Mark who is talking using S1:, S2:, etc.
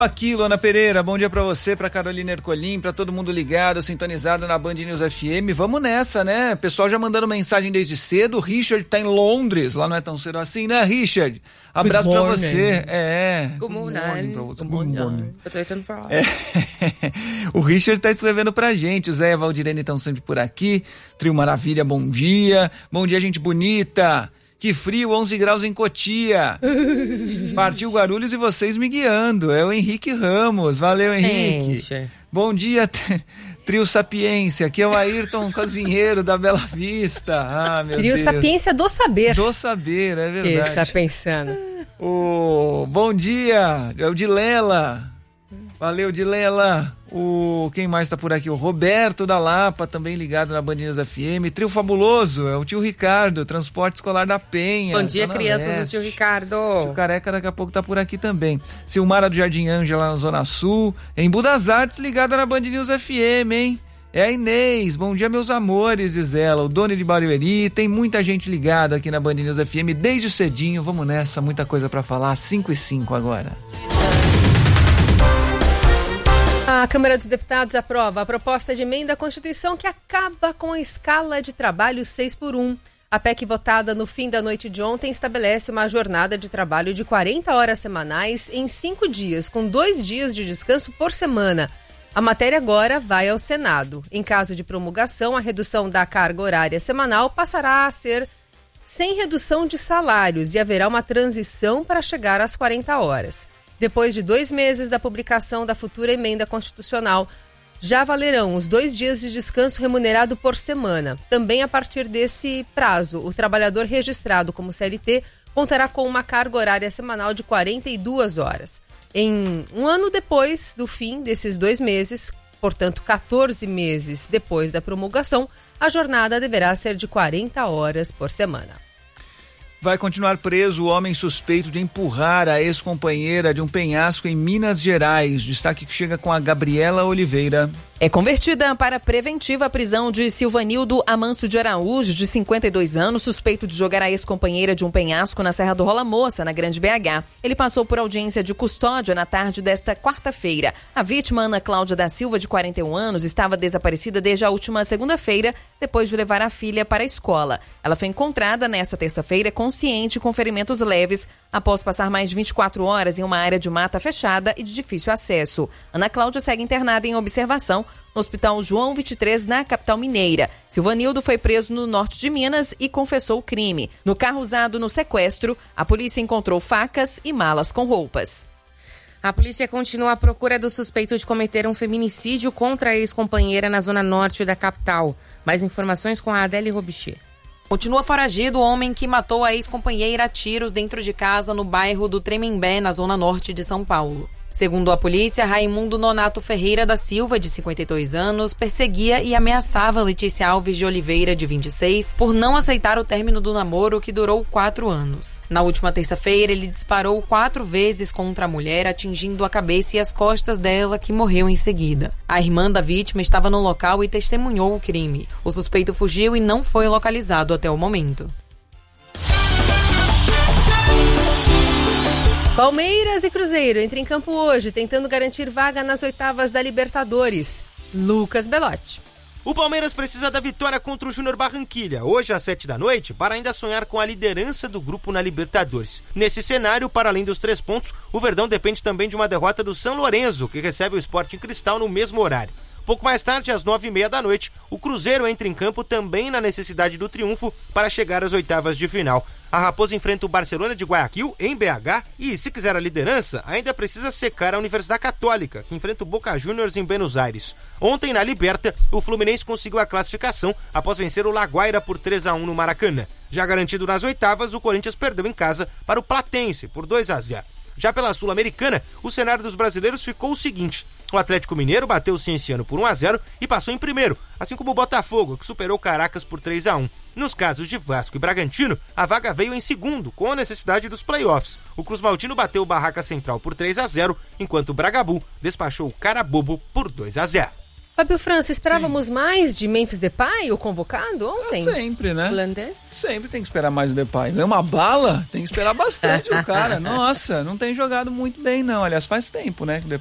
S1: Aqui, Luana Pereira, bom dia pra você, pra Carolina Ercolim, pra todo mundo ligado, sintonizado na Band News FM. Vamos nessa, né? Pessoal já mandando mensagem desde cedo. O Richard tá em Londres, lá não é tão cedo assim, né, Richard? Abraço pra você.
S2: Good morning.
S1: Good morning. O Richard tá escrevendo pra gente. O Zé e a Valdirene estão sempre por aqui. Trio Maravilha, bom dia. Bom dia, gente bonita. Que frio, 11 graus em Cotia. Partiu Guarulhos e vocês me guiando. É o Henrique Ramos. Valeu, Henrique. Gente. Bom dia, Trio Sapiência. Aqui é o Ayrton Cozinheiro da Bela Vista. Ah, meu
S3: Trio
S1: Deus.
S3: Sapiência do saber.
S1: Do saber, é verdade.
S3: Ele tá pensando.
S1: Bom dia, é o Dilela. Valeu, Dilela. Quem mais tá por aqui? O Roberto da Lapa, também ligado na Band News FM. Trio Fabuloso, é o tio Ricardo, Transporte Escolar da Penha.
S2: Bom dia, crianças, o tio Ricardo.
S1: Tio Careca daqui a pouco tá por aqui também. Silmara do Jardim Ângela, na Zona Sul. Em Budas Artes, ligada na Band News FM, hein? É a Inês, bom dia, meus amores, diz ela. O Doni de Barueri, tem muita gente ligada aqui na Band News FM desde cedinho. Vamos nessa, muita coisa pra falar. 5:05 agora.
S3: A Câmara dos Deputados aprova a proposta de emenda à Constituição que acaba com a escala de trabalho 6x1. A PEC votada no fim da noite de ontem estabelece uma jornada de trabalho de 40 horas semanais em 5 dias, com 2 dias de descanso por semana. A matéria agora vai ao Senado. Em caso de promulgação, a redução da carga horária semanal passará a ser sem redução de salários e haverá uma transição para chegar às 40 horas. Depois de 2 meses da publicação da futura emenda constitucional, já valerão os 2 dias de descanso remunerado por semana. Também a partir desse prazo, o trabalhador registrado como CLT contará com uma carga horária semanal de 42 horas. Em um ano depois do fim desses 2 meses, portanto 14 meses depois da promulgação, a jornada deverá ser de 40 horas por semana.
S1: Vai continuar preso o homem suspeito de empurrar a ex-companheira de um penhasco em Minas Gerais. Destaque que chega com a Gabriela Oliveira.
S4: É convertida para preventiva a prisão de Silvanildo Amâncio de Araújo, de 52 anos, suspeito de jogar a ex-companheira de um penhasco na Serra do Rola Moça, na Grande BH. Ele passou por audiência de custódia na tarde desta quarta-feira. A vítima, Ana Cláudia da Silva, de 41 anos, estava desaparecida desde a última segunda-feira, depois de levar a filha para a escola. Ela foi encontrada nesta terça-feira consciente com ferimentos leves, após passar mais de 24 horas em uma área de mata fechada e de difícil acesso. Ana Cláudia segue internada em observação no Hospital João 23, na capital mineira. Silvanildo foi preso no norte de Minas e confessou o crime. No carro usado no sequestro, a polícia encontrou facas e malas com roupas.
S2: A polícia continua à procura do suspeito de cometer um feminicídio contra a ex-companheira na zona norte da capital. Mais informações com a Adele Robichê.
S4: Continua foragido o homem que matou a ex-companheira a tiros dentro de casa no bairro do Tremembé, na zona norte de São Paulo. Segundo a polícia, Raimundo Nonato Ferreira da Silva, de 52 anos, perseguia e ameaçava Letícia Alves de Oliveira, de 26, por não aceitar o término do namoro, que durou 4 anos. Na última terça-feira, ele disparou 4 vezes contra a mulher, atingindo a cabeça e as costas dela, que morreu em seguida. A irmã da vítima estava no local e testemunhou o crime. O suspeito fugiu e não foi localizado até o momento.
S3: Palmeiras e Cruzeiro entram em campo hoje, tentando garantir vaga nas oitavas da Libertadores. Lucas Belotti.
S5: O Palmeiras precisa da vitória contra o Júnior Barranquilla, hoje às 7 da noite, para ainda sonhar com a liderança do grupo na Libertadores. Nesse cenário, para além dos 3 pontos, o Verdão depende também de uma derrota do São Lourenço, que recebe o Sporting Cristal no mesmo horário. Pouco mais tarde, às 9h30 da noite, o Cruzeiro entra em campo também na necessidade do triunfo para chegar às oitavas de final. A Raposa enfrenta o Barcelona de Guayaquil, em BH, e, se quiser a liderança, ainda precisa secar a Universidade Católica, que enfrenta o Boca Juniors em Buenos Aires. Ontem, na Liberta, o Fluminense conseguiu a classificação após vencer o La Guaira por 3-1 no Maracanã. Já garantido nas oitavas, o Corinthians perdeu em casa para o Platense por 2-0. Já pela Sul-Americana, o cenário dos brasileiros ficou o seguinte: o Atlético Mineiro bateu o Cienciano por 1-0 e passou em primeiro, assim como o Botafogo, que superou o Caracas por 3-1. Nos casos de Vasco e Bragantino, a vaga veio em segundo, com a necessidade dos playoffs. O Cruz Maltino bateu o Barraca Central por 3-0, enquanto o Bragabu despachou o Carabobo por 2-0.
S3: Fábio França, esperávamos mais de Memphis Depay, o convocado ontem?
S1: Sempre, né?
S2: Holandês?
S1: Sempre tem que esperar mais o Depay. Ganha uma bala, tem que esperar bastante o cara. Nossa, não tem jogado muito bem não. Aliás, faz tempo, né?